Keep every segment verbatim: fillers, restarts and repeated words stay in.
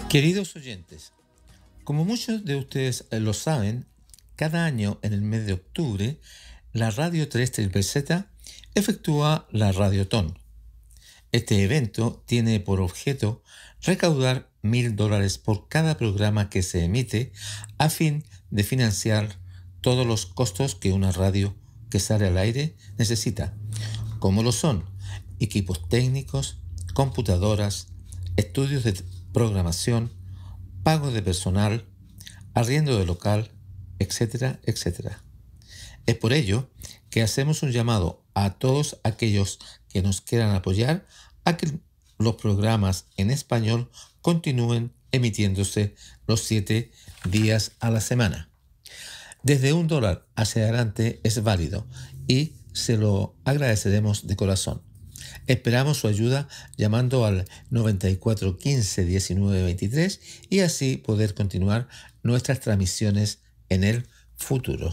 Queridos oyentes, como muchos de ustedes lo saben, cada año en el mes de octubre, la Radio tres Z Z efectúa la Radiotón. Este evento tiene por objeto recaudar mil dólares por cada programa que se emite a fin de financiar todos los costos que una radio que sale al aire necesita, como lo son equipos técnicos, computadoras, estudios de programación, pago de personal, arriendo de local, etcétera, etcétera. Es por ello que hacemos un llamado a todos aquellos que nos quieran apoyar a que los programas en español continúen emitiéndose los siete días a la semana. Desde un dólar hacia adelante es válido y se lo agradeceremos de corazón. Esperamos su ayuda llamando al noventa y cuatro quince diecinueve veintitrés y así poder continuar nuestras transmisiones en el futuro.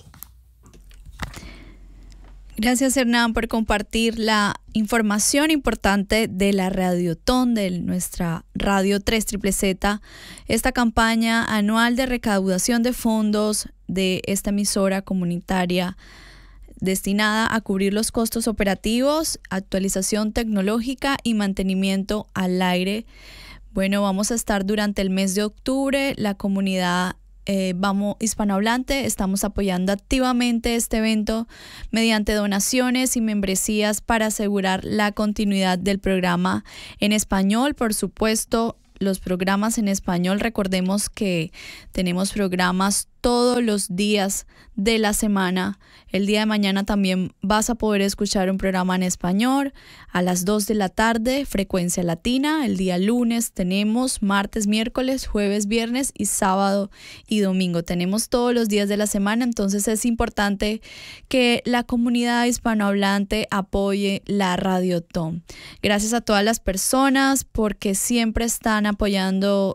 Gracias, Hernán, por compartir la información importante de la Radiotón, de nuestra Radio tres Z Z, esta campaña anual de recaudación de fondos de esta emisora comunitaria destinada a cubrir los costos operativos, actualización tecnológica y mantenimiento al aire. Bueno, vamos a estar durante el mes de octubre. La comunidad eh, Vamos hispanohablante estamos apoyando activamente este evento mediante donaciones y membresías para asegurar la continuidad del programa en español. Por supuesto, los programas en español, recordemos que tenemos programas todos los días de la semana. El día de mañana también vas a poder escuchar un programa en español a las dos de la tarde, frecuencia latina. El día lunes tenemos martes, miércoles, jueves, viernes y sábado y domingo. Tenemos todos los días de la semana, entonces es importante que la comunidad hispanohablante apoye la Radiotón. Gracias a todas las personas porque siempre están apoyando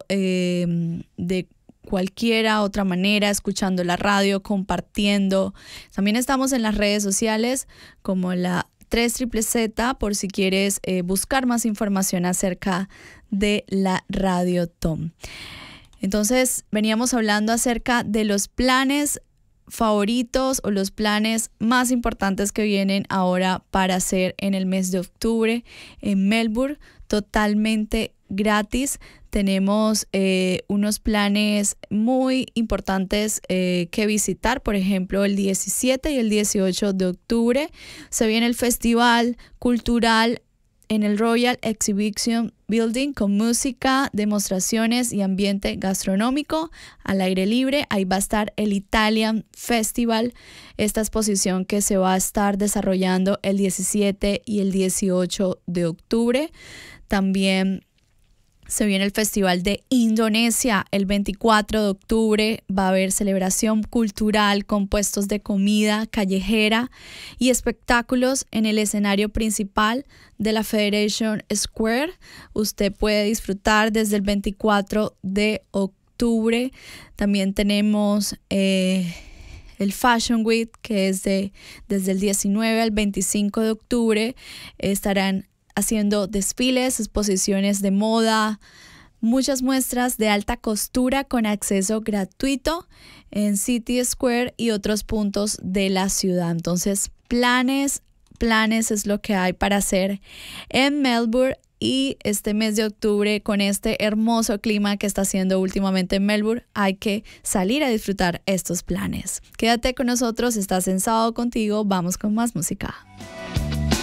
eh, de cualquiera otra manera, escuchando la radio, compartiendo. También estamos en las redes sociales como la tres Z Z por si quieres eh, buscar más información acerca de la Radiotón. Entonces, veníamos hablando acerca de los planes favoritos o los planes más importantes que vienen ahora para hacer en el mes de octubre en Melbourne, totalmente gratis. Tenemos eh, unos planes muy importantes eh, que visitar. Por ejemplo, el diecisiete y el dieciocho de octubre se viene el Festival Cultural en el Royal Exhibition Building con música, demostraciones y ambiente gastronómico al aire libre. Ahí va a estar el Italian Festival, esta exposición que se va a estar desarrollando el diecisiete y el dieciocho de octubre. También se viene el Festival de Indonesia el veinticuatro de octubre. Va a haber celebración cultural con puestos de comida callejera y espectáculos en el escenario principal de la Federation Square. Usted puede disfrutar desde el veinticuatro de octubre. También tenemos eh, el Fashion Week, que es de, desde el diecinueve al veinticinco de octubre. Estarán haciendo desfiles, exposiciones de moda, muchas muestras de alta costura con acceso gratuito en City Square y otros puntos de la ciudad. Entonces, planes, planes es lo que hay para hacer en Melbourne. Y este mes de octubre, con este hermoso clima que está haciendo últimamente en Melbourne, hay que salir a disfrutar estos planes. Quédate con nosotros, estás en Sábado Contigo, vamos con más música.